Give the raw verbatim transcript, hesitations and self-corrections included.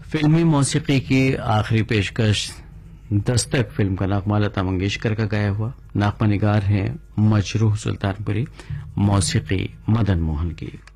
फिल्मी मौसीकी की आखिरी पेशकश दस्तक फिल्म का नगमा लता मंगेशकर का गाया हुआ। नगमा निगार हैं मजरूह सुल्तानपुरी, मौसीकी मदन मोहन की।